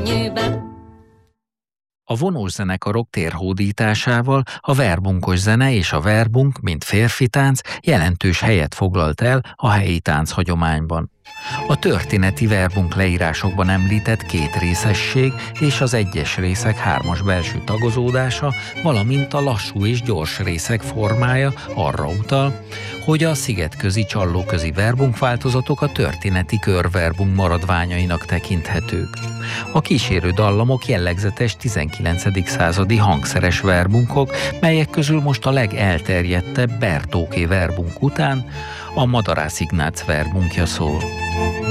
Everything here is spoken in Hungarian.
könnyűbe. A vonós zenekarok térhódításával a verbunkos zene és a verbunk, mint férfi tánc, jelentős helyet foglalt el a helyi tánchagyományban. A történeti verbunk leírásokban említett kétrészesség és az egyes részek hármas belső tagozódása, valamint a lassú és gyors részek formája arra utal, hogy a szigetközi csallóközi verbunk változatok a történeti körverbunk maradványainak tekinthetők. A kísérő dallamok jellegzetes 19. századi hangszeres verbunkok, melyek közül most a legelterjedtebb Bertóké verbunk után a Madarász Ignác verbunkja szól.